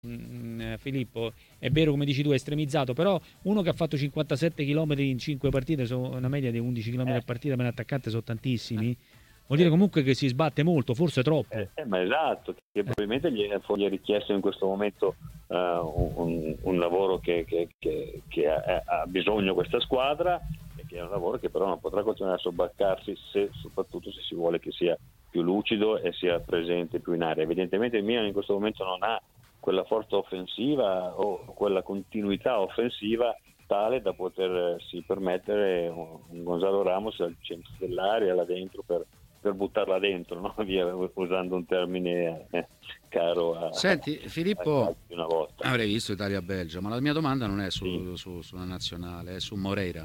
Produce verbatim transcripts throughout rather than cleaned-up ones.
mh, Filippo, è vero come dici tu, è estremizzato, però uno che ha fatto cinquantasette chilometri in cinque partite, so una media di undici chilometri Eh, a partita per un attaccante, sono tantissimi. Vuol dire eh, comunque che si sbatte molto, forse troppo. Eh, eh, ma esatto, che Eh, probabilmente gli è, gli è richiesto in questo momento eh, un, un- un lavoro che, che- che- che ha, ha bisogno questa squadra, e che è un lavoro che però non potrà continuare a sobbarcarsi, se, soprattutto se si vuole che sia più lucido e sia presente più in area. Evidentemente il Milan in questo momento non ha quella forza offensiva o quella continuità offensiva tale da potersi permettere un un Gonzalo Ramos al centro dell'area, là dentro, per per buttarla dentro, no? Via, usando un termine eh, caro a, Senti, a Filippo, calci una volta. avrei visto Italia-Belgio, ma la mia domanda non è Sì, su, su- sulla nazionale, è su Moreira,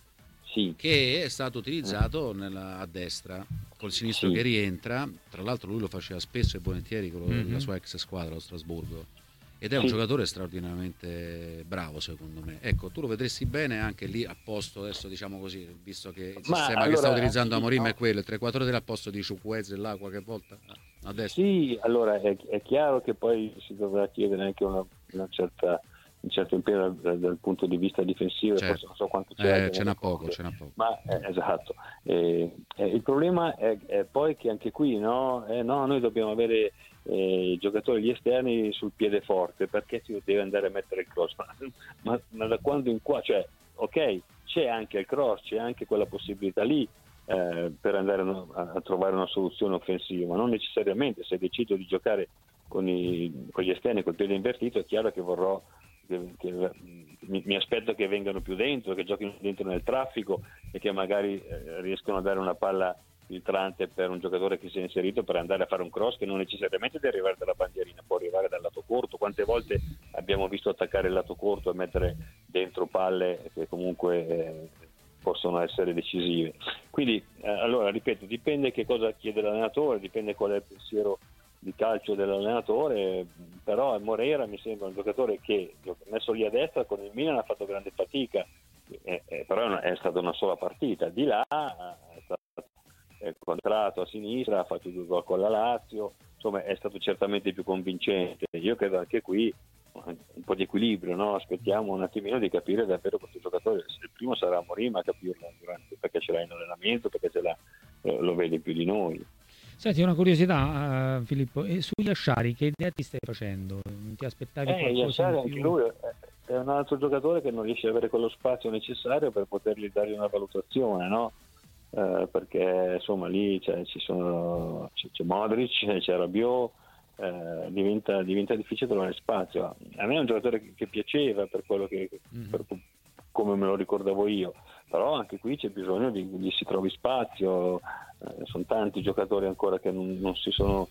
sì, che è stato eh, utilizzato nella- a destra, col sinistro che sì, rientra. Tra l'altro lui lo faceva spesso e volentieri con lo- la Mhm. sua ex squadra, lo Strasburgo. Ed è un sì. giocatore straordinariamente bravo, secondo me. Ecco, tu lo vedresti bene anche lì a posto, adesso diciamo così, visto che il Ma sistema che sta allora anche utilizzando lì, Amorim è no? quello, il tre quattro tre al posto di Chukwueze là qualche volta a destra. Sì, allora è, è chiaro che poi si dovrà chiedere anche una, una certa, un certo impegno dal, dal punto di vista difensivo, e forse Certo, non so quanto ci eh, abbia ce nelle n'ha poco, corde, ce n'ha poco. ma eh, esatto. Eh, eh, il problema è, è poi che anche qui no, eh, no, noi dobbiamo avere eh, i giocatori, gli esterni sul piede forte, perché si deve andare a mettere il cross, ma, ma- ma da quando in qua, cioè ok, c'è anche il cross, c'è anche quella possibilità lì, eh, per andare a, a trovare una soluzione offensiva, ma non necessariamente. Se decido di giocare con, i, con gli esterni col piede invertito, è chiaro che vorrò che, che, mi, mi aspetto che vengano più dentro, che giochino dentro nel traffico e che magari eh, riescano a dare una palla filtrante per un giocatore che si è inserito per andare a fare un cross che non necessariamente deve arrivare dalla bandierina, può arrivare dal lato corto. Quante volte abbiamo visto attaccare il lato corto e mettere dentro palle che comunque eh, possono essere decisive. Quindi eh, allora ripeto, dipende che cosa chiede l'allenatore, dipende qual è il pensiero di calcio dell'allenatore, però Moreira mi sembra un giocatore che, messo lì a destra con il Milan, ha fatto grande fatica, eh, eh, però è stata una sola partita. Di là è stato eh, contratto a sinistra, ha fatto due gol con la Lazio, insomma è stato certamente più convincente. Io credo anche qui un po' di equilibrio, no? Aspettiamo un attimino di capire davvero questo giocatore. Il primo sarà Amorim a capirlo, durante, perché ce l'ha in allenamento, perché ce l'ha, eh, lo vede più di noi. Senti, una curiosità, uh, Filippo, e sugli Asciari che idea ti stai facendo? Ti aspettavi Eh, qualcosa in Yashar anche più? lui è un altro giocatore che non riesce ad avere quello spazio necessario per potergli dare una valutazione, no? Eh, perché insomma lì c'è, ci sono, c'è, c'è Modric, c'è Rabiot, eh, diventa, diventa difficile trovare spazio. A me è un giocatore che, che piaceva per quello che, Mhm. per come me lo ricordavo io, però anche qui c'è bisogno di che gli si trovi spazio. Eh, sono tanti giocatori ancora che non, non si sono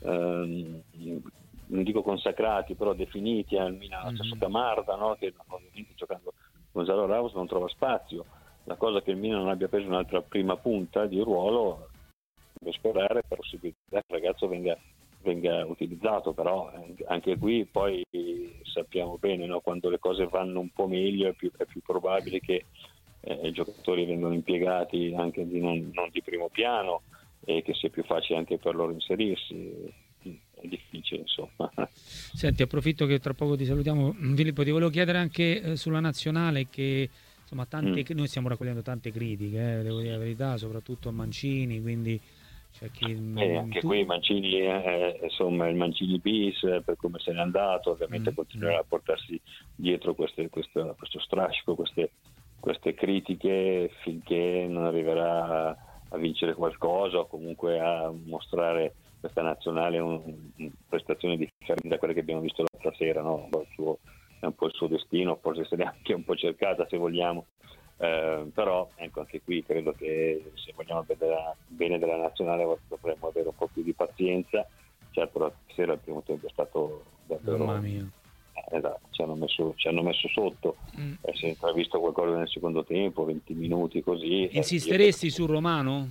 ehm, non dico consacrati, però definiti al Milan, lo stesso Mhm. Camarda, no? Che ovviamente giocando Gonzalo Ramos non trova spazio. La cosa che il Milan non abbia preso un'altra prima punta di ruolo, devo sperare per possibilità che il ragazzo venga, venga utilizzato, però eh, anche qui poi sappiamo bene, no? Quando le cose vanno un po' meglio è più, è più probabile che eh, i giocatori vengano impiegati anche di non, non di primo piano e che sia più facile anche per loro inserirsi. È difficile, insomma. Senti, approfitto che tra poco ti salutiamo, Filippo, ti volevo chiedere anche eh, sulla nazionale che insomma tante, Mm. noi stiamo raccogliendo tante critiche, eh, devo dire la verità, soprattutto a Mancini, quindi c'è chi E mm, anche tu qui Mancini, eh, insomma, il Mancini bis, eh, per come se n'è andato, ovviamente mm, mm, continuerà a portarsi dietro queste, questo, questo strascico, queste, queste critiche finché non arriverà a, a vincere qualcosa o comunque a mostrare questa nazionale un, un, prestazioni differenti da quelle che abbiamo visto l'altra sera, no? Il suo, è un po' il suo destino, forse se l'è anche un po' cercata se vogliamo. Eh, però ecco, anche qui credo che se vogliamo vedere bene della nazionale dovremmo avere un po' più di pazienza. Certo, la sera il primo tempo è stato mamma davvero mia. eh, esatto, ci hanno messo, ci hanno messo sotto, Mm. eh, si è intravisto qualcosa nel secondo tempo, venti minuti così, eh, io credo Insisteresti che- su Romano?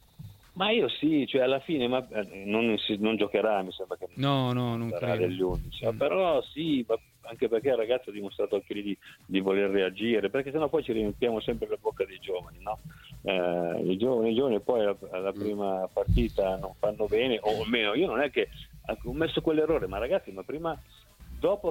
ma io sì, cioè alla fine ma, eh, non, insi- non giocherà, mi sembra che No, non no, non sarà credo. degli undici, Mm. però sì, ma anche perché il ragazzo ha dimostrato anche lì di, di voler reagire, perché sennò poi ci riempiamo sempre la bocca dei giovani, no? Eh, i giovani, i giovani poi alla, alla prima partita non fanno bene, o almeno io non è che ho messo quell'errore, ma ragazzi, ma prima dopo